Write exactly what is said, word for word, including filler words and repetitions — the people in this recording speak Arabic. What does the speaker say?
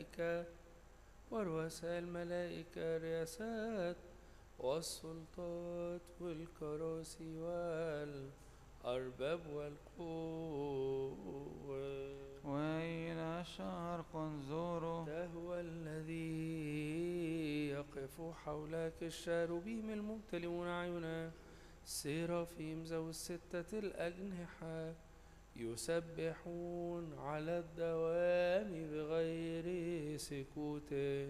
الملائكة ورؤساء الملائكة رياسات والسلطات والكراسي والأرباب والقوة. وإلى شرق انظروا، ده هو الذي يقف حولك الشاروبيم الممتلئون عينا، سيرافيم ذوي الستة الأجنحة، يسبحون على الدوام بغير سكوت.